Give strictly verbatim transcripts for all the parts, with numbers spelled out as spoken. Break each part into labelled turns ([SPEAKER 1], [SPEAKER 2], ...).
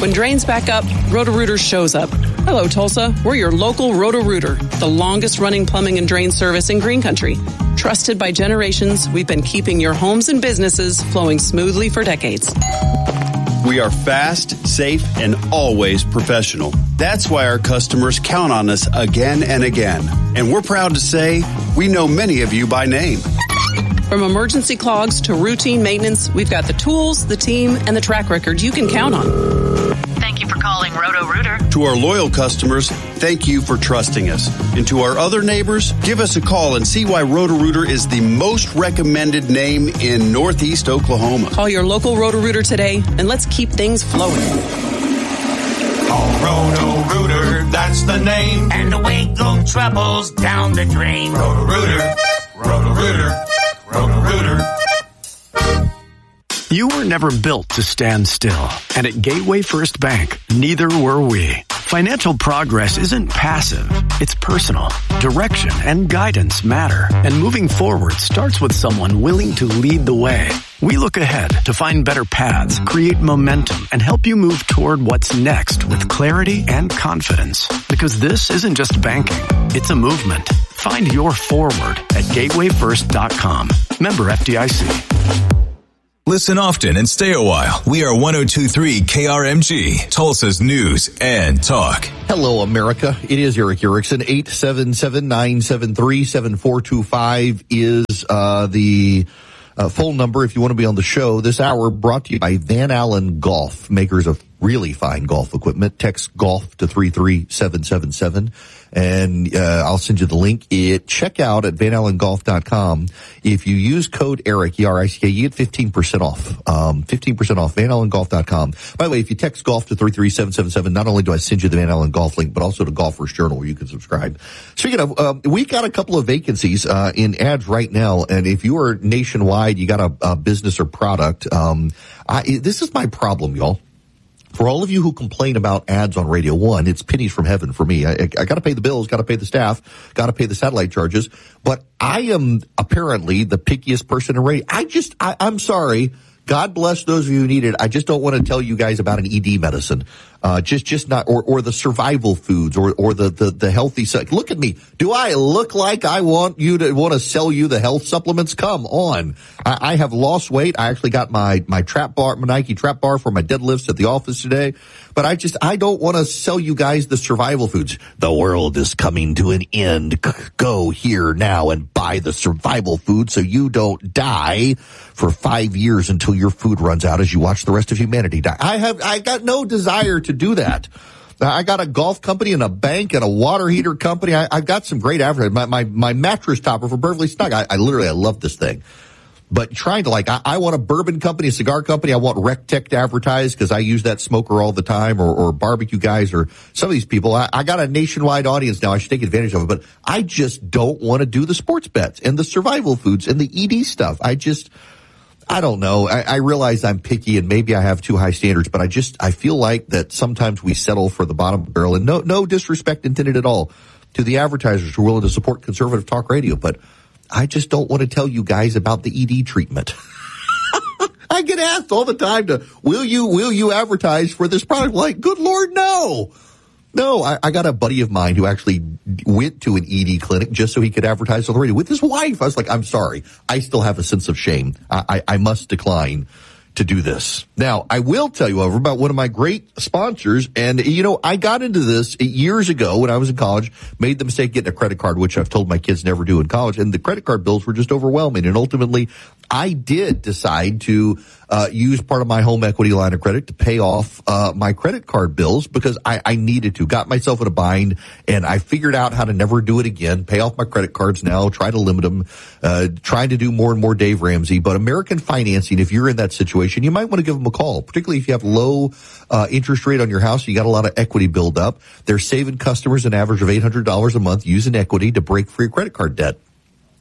[SPEAKER 1] When drains back up, Roto-Rooter shows up. Hello, Tulsa. We're your local Roto-Rooter, the longest-running plumbing and drain service in Green Country. Trusted by generations, we've been keeping your homes and businesses flowing smoothly for decades.
[SPEAKER 2] We are fast, safe, and always professional. That's why our customers count on us again and again. And we're proud to say we know many of you by name.
[SPEAKER 1] From emergency clogs to routine maintenance, we've got the tools, the team, and the track record you can count on.
[SPEAKER 3] Thank you for calling Roto-Rooter.
[SPEAKER 2] To our loyal customers, thank you for trusting us. And to our other neighbors, give us a call and see why Roto-Rooter is the most recommended name in Northeast Oklahoma.
[SPEAKER 1] Call your local Roto-Rooter today, and let's keep things flowing.
[SPEAKER 4] Call Roto-Rooter, that's the name.
[SPEAKER 5] And away go troubles down the drain.
[SPEAKER 4] Roto-Rooter, Roto-Rooter, Roto-Rooter.
[SPEAKER 6] You were never built to stand still, and at Gateway First Bank, neither were we. Financial progress isn't passive, it's personal. Direction and guidance matter, and moving forward starts with someone willing to lead the way. We look ahead to find better paths, create momentum, and help you move toward what's next with clarity and confidence. Because this isn't just banking, it's a movement. Find your forward at gateway first dot com. Member F D I C.
[SPEAKER 7] Listen often and stay a while. We are one oh two point three K R M G, Tulsa's news and talk.
[SPEAKER 8] Hello, America. It is Eric Erickson. eight seven seven, nine seven three, seven four two five is uh the uh, phone number if you want to be on the show. This hour brought to you by Van Allen Golf, makers of really fine golf equipment. Text golf to three three seven seven seven. And uh, I'll send you the link. It check out at van allen golf dot com. If you use code ERIC, E R I C K, you get fifteen percent off. Um, fifteen percent off, van allen golf dot com. By the way, if you text golf to three three seven seven seven, not only do I send you the Van Allen Golf link, but also the Golfer's Journal where you can subscribe. Speaking of, uh, we got a couple of vacancies uh, in ads right now. And if you are nationwide, you got a, a business or product. Um, I, this is my problem, y'all. For all of you who complain about ads on Radio One, it's pennies from heaven for me. I, I, I got to pay the bills, got to pay the staff, got to pay the satellite charges. But I am apparently the pickiest person in radio. I just, I, I'm sorry. God bless those of you who need it. I just don't want to tell you guys about an E D medicine. Uh, just, just not, or, or the survival foods or, or the, the, the healthy stuff. Look at me. Do I look like I want you to want to sell you the health supplements? Come on. I, I have lost weight. I actually got my, my trap bar, my Nike trap bar for my deadlifts at the office today. But I just, I don't want to sell you guys the survival foods. The world is coming to an end. Go here now and buy the survival food so you don't die for five years until your food runs out as you watch the rest of humanity die. I have, I got no desire to do that. I got a golf company and a bank and a water heater company. I, I've got some great advertising. My, my, my mattress topper for Beverly Snug. I, I literally, I love this thing. But trying to like, I, I want a bourbon company, a cigar company. I want RecTech to advertise because I use that smoker all the time, or, or barbecue guys, or some of these people. I, I got a nationwide audience now. I should take advantage of it, but I just don't want to do the sports bets and the survival foods and the E D stuff. I just, I don't know. I, I realize I'm picky and maybe I have too high standards, but I just, I feel like that sometimes we settle for the bottom of the barrel, and no, no disrespect intended at all to the advertisers who are willing to support conservative talk radio, but I just don't want to tell you guys about the E D treatment. I get asked all the time to, will you, will you advertise for this product? Like, good Lord, no. No, I, I got a buddy of mine who actually went to an E D clinic just so he could advertise on the radio with his wife. I was like, I'm sorry. I still have a sense of shame. I, I, I must decline to do this. Now, I will tell you, however, about one of my great sponsors. And, you know, I got into this years ago when I was in college, made the mistake of getting a credit card, which I've told my kids never do in college. And the credit card bills were just overwhelming. And ultimately, I did decide to uh use part of my home equity line of credit to pay off uh my credit card bills because I, I needed to. Got myself in a bind, and I figured out how to never do it again. Pay off my credit cards now, try to limit them, uh trying to do more and more Dave Ramsey. But American Financing, if you're in that situation, you might want to give them a call, particularly if you have low uh interest rate on your house. You got a lot of equity build up. They're saving customers an average of eight hundred dollars a month using equity to break free credit card debt.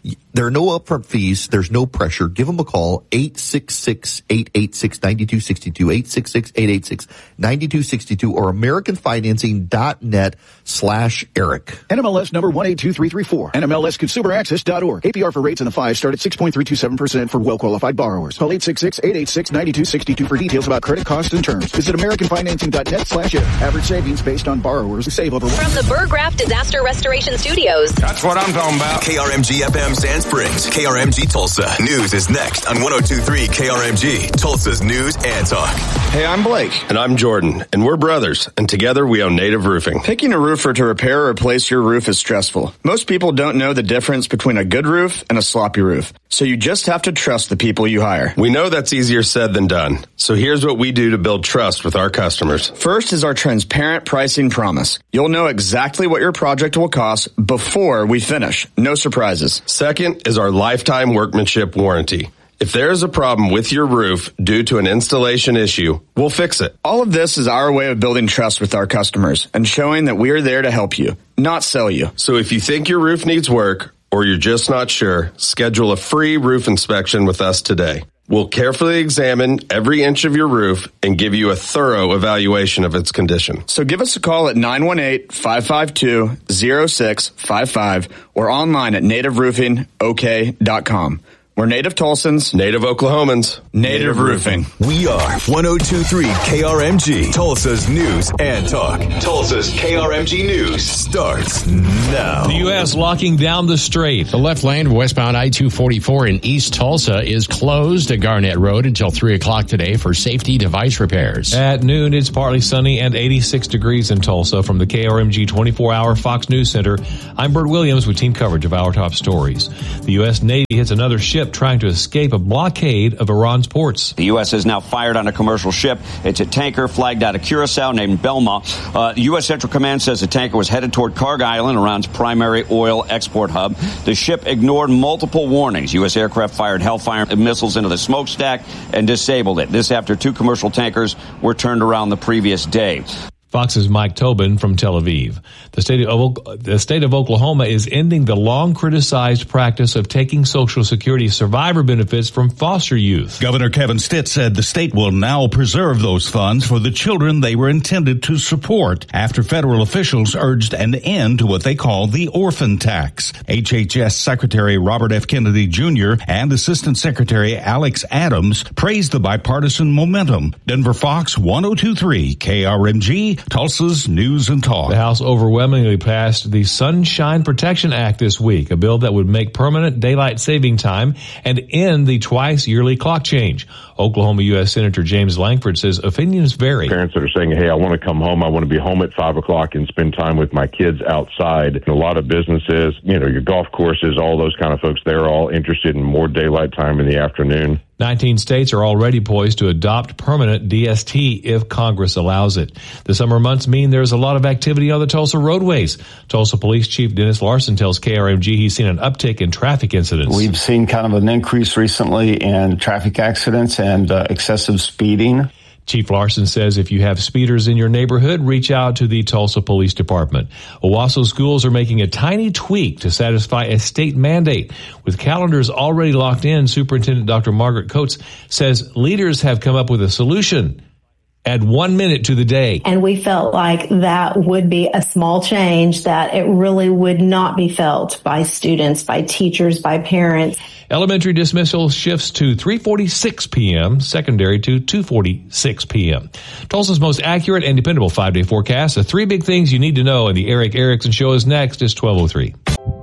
[SPEAKER 8] There are no upfront fees. There's no pressure. Give them a call, eight six six, eight eight six, nine two six two, eight six six, eight eight six, nine two six two, or americanfinancing.net slash Eric.
[SPEAKER 9] N M L S number one eight two three three four. N M L S consumer access dot org. A P R for rates in the five start at six point three two seven percent for well-qualified borrowers. Call eight six six, eight eight six, nine two six two for details about credit costs and terms. Visit americanfinancing.net slash Eric. Average savings based on borrowers who save over one.
[SPEAKER 10] From the Burgraff Disaster Restoration Studios.
[SPEAKER 4] That's what I'm talking about.
[SPEAKER 7] K R M G F M Sand Springs, K R M G Tulsa. News is next on one oh two point three K R M G, Tulsa's News and Talk.
[SPEAKER 11] Hey, I'm Blake.
[SPEAKER 12] And I'm Jordan. And we're brothers. And together we own Native Roofing.
[SPEAKER 11] Picking a roofer to repair or replace your roof is stressful. Most people don't know the difference between a good roof and a sloppy roof. So you just have to trust the people you hire.
[SPEAKER 12] We know that's easier said than done. So here's what we do to build trust with our customers.
[SPEAKER 11] First is our transparent pricing promise. You'll know exactly what your project will cost before we finish. No surprises.
[SPEAKER 12] Second is our lifetime workmanship warranty. If there is a problem with your roof due to an installation issue, we'll fix it.
[SPEAKER 11] All of this is our way of building trust with our customers and showing that we are there to help you, not sell you.
[SPEAKER 12] So if you think your roof needs work or you're just not sure, schedule a free roof inspection with us today. We'll carefully examine every inch of your roof and give you a thorough evaluation of its condition.
[SPEAKER 11] So give us a call at nine one eight, five five two, zero six five five or online at native roofing o k dot com. We're Native Tulsans,
[SPEAKER 12] Native Oklahomans,
[SPEAKER 11] Native Roofing.
[SPEAKER 7] We are one oh two point three K R M G, Tulsa's News and Talk. Tulsa's K R M G News starts now.
[SPEAKER 13] The U S locking down the strait. The left lane of westbound I two forty-four in East Tulsa is closed at Garnett Road until three o'clock today for safety device repairs.
[SPEAKER 14] At noon, it's partly sunny and eighty-six degrees in Tulsa. From the K R M G twenty-four hour Fox News Center, I'm Bert Williams with team coverage of our top stories. The U S Navy hits another ship trying to escape a blockade of Iran's ports.
[SPEAKER 15] The U S has now fired on a commercial ship. It's a tanker flagged out of Curacao named Belma. Uh, the U S Central Command says the tanker was headed toward Karg Island, Iran's primary oil export hub. The ship ignored multiple warnings. U S aircraft fired Hellfire missiles into the smokestack and disabled it. This after two commercial tankers were turned around the previous day.
[SPEAKER 14] Fox's Mike Tobin from Tel Aviv. The state of the state of Oklahoma is ending the long criticized practice of taking Social Security survivor benefits from foster youth.
[SPEAKER 16] Governor Kevin Stitt said the state will now preserve those funds for the children they were intended to support after federal officials urged an end to what they call the orphan tax. H H S Secretary Robert F. Kennedy Junior and Assistant Secretary Alex Adams praised the bipartisan momentum. Denver Fox one oh two point three K R M G, Tulsa's News and Talk.
[SPEAKER 14] The House overwhelmingly passed the Sunshine Protection Act this week, a bill that would make permanent daylight saving time and end the twice yearly clock change. Oklahoma U S Senator James Langford says opinions vary.
[SPEAKER 17] Parents that are saying, hey, I want to come home, I want to be home at five o'clock and spend time with my kids outside. And a lot of businesses, you know, your golf courses, all those kind of folks, they're all interested in more daylight time in the afternoon.
[SPEAKER 14] nineteen states are already poised to adopt permanent D S T if Congress allows it. The summer months mean there's a lot of activity on the Tulsa roadways. Tulsa Police Chief Dennis Larson tells K R M G he's seen an uptick in traffic incidents.
[SPEAKER 18] We've seen kind of an increase recently in traffic accidents and uh, excessive speeding.
[SPEAKER 14] Chief Larson says if you have speeders in your neighborhood, reach out to the Tulsa Police Department. Owasso schools are making a tiny tweak to satisfy a state mandate. With calendars already locked in, Superintendent Doctor Margaret Coates says leaders have come up with a solution. Add one minute to the day.
[SPEAKER 19] And we felt like that would be a small change, that it really would not be felt by students, by teachers, by parents.
[SPEAKER 14] Elementary dismissal shifts to three forty-six p.m., secondary to two forty-six p.m. Tulsa's most accurate and dependable five-day forecast. The three big things you need to know, and the Eric Erickson Show is next. It's twelve oh three.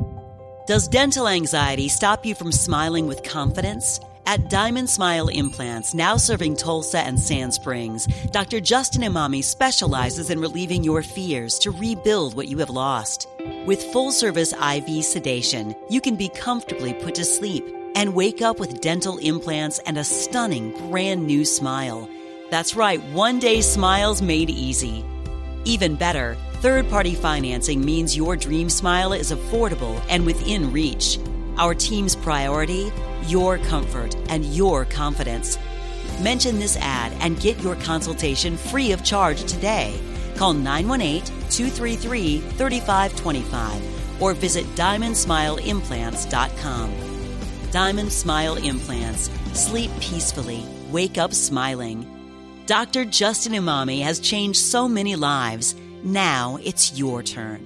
[SPEAKER 20] Does dental anxiety stop you from smiling with confidence? At Diamond Smile Implants, now serving Tulsa and Sand Springs, Doctor Justin Imami specializes in relieving your fears to rebuild what you have lost. With full-service I V sedation, you can be comfortably put to sleep and wake up with dental implants and a stunning brand new smile. That's right, one-day smiles made easy. Even better, third-party financing means your dream smile is affordable and within reach. Our team's priority? Your comfort and your confidence. Mention this ad and get your consultation free of charge today. Call nine one eight, two three three, three five two five or visit diamond smile implants dot com. Diamond Smile Implants. Sleep peacefully. Wake up smiling. Doctor Justin Imami has changed so many lives. Now it's your turn.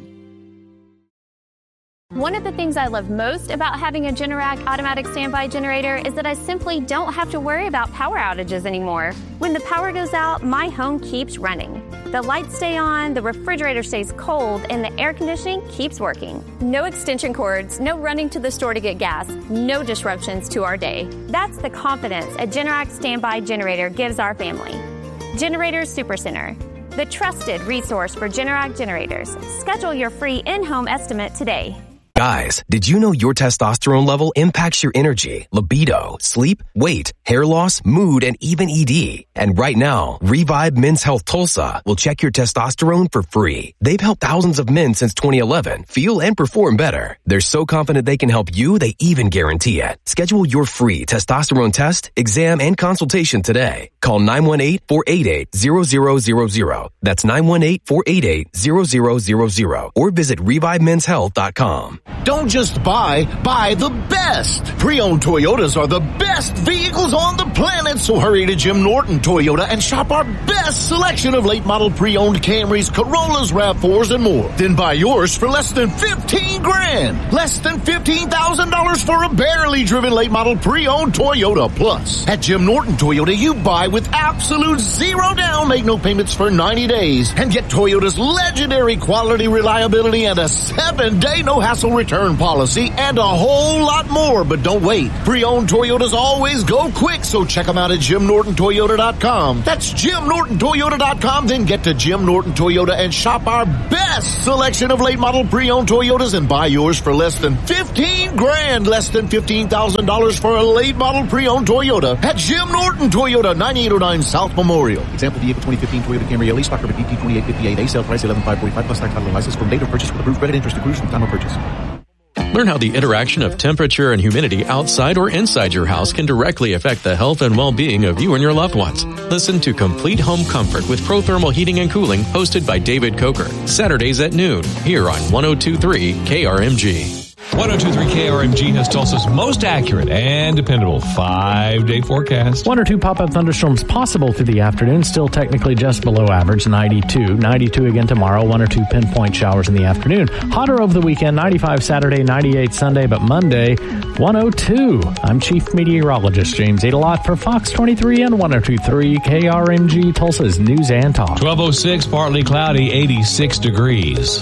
[SPEAKER 21] One of the things I love most about having a Generac automatic standby generator is that I simply don't have to worry about power outages anymore. When the power goes out, my home keeps running. The lights stay on, the refrigerator stays cold, and the air conditioning keeps working. No extension cords, no running to the store to get gas, no disruptions to our day. That's the confidence a Generac standby generator gives our family. Generators Supercenter, the trusted resource for Generac generators. Schedule your free in-home estimate today.
[SPEAKER 22] Guys, did you know your testosterone level impacts your energy, libido, sleep, weight, hair loss, mood, and even E D? And right now, Revive Men's Health Tulsa will check your testosterone for free. They've helped thousands of men since twenty eleven feel and perform better. They're so confident they can help you, they even guarantee it. Schedule your free testosterone test, exam, and consultation today. Call nine one eight, four eight eight, zero zero zero zero. That's nine one eight, four eight eight, zero zero zero zero. Or visit revive men's health dot com.
[SPEAKER 23] Don't just buy, buy the best. Pre-owned Toyotas are the best vehicles on the planet, so hurry to Jim Norton Toyota and shop our best selection of late model pre-owned Camrys, Corollas, RAV fours, and more. Then buy yours for less than fifteen grand. Less than fifteen thousand dollars for a barely driven late model pre-owned Toyota. Plus, at Jim Norton Toyota, you buy with absolute zero down, make no payments for ninety days, and get Toyota's legendary quality, reliability, and a seven-day no-hassle return policy, and a whole lot more. But don't wait. Pre-owned Toyotas always go quick, so check them out at jim norton toyota dot com. That's jim norton toyota dot com. Then get to Jim Norton Toyota and shop our best selection of late model pre-owned Toyotas and buy yours for less than fifteen grand. Less than fifteen thousand dollars for a late model pre-owned Toyota at Jim Norton Toyota, ninety-eight oh nine South Memorial.
[SPEAKER 9] Example vehicle twenty fifteen Toyota Camry Elise, stock number B P twenty-eight fifty-eight A, sale price eleven thousand five hundred forty-five plus tax, title, and license from date of purchase with approved credit, interest accrues from time of purchase.
[SPEAKER 24] Learn how the interaction of temperature and humidity outside or inside your house can directly affect the health and well-being of you and your loved ones. Listen to Complete Home Comfort with ProThermal Heating and Cooling, hosted by David Coker. Saturdays at noon, here on one oh two point three K R M G.
[SPEAKER 14] one oh two point three K R M G has Tulsa's most accurate and dependable five-day forecast.
[SPEAKER 25] One or two pop-up thunderstorms possible through the afternoon, still technically just below average, ninety-two. ninety-two again tomorrow, one or two pinpoint showers in the afternoon. Hotter over the weekend, ninety-five Saturday, ninety-eight Sunday, but Monday, one oh two. I'm Chief Meteorologist James Adelot for Fox twenty-three and one oh two point three K R M G, Tulsa's News and Talk.
[SPEAKER 14] twelve oh six, partly cloudy, eighty-six degrees.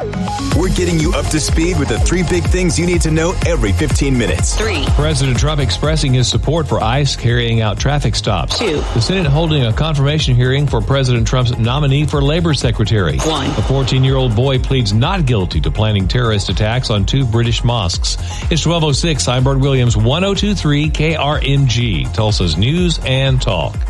[SPEAKER 7] We're getting you up to speed with the three big things you need to know every fifteen minutes.
[SPEAKER 20] Three.
[SPEAKER 14] President Trump expressing his support for ICE carrying out traffic stops.
[SPEAKER 20] Two.
[SPEAKER 14] The Senate holding a confirmation hearing for President Trump's nominee for Labor Secretary.
[SPEAKER 20] One.
[SPEAKER 14] A fourteen-year-old boy pleads not guilty to planning terrorist attacks on two British mosques. It's twelve oh six. I'm Bert Williams, one oh two point three K R M G, Tulsa's News and Talk.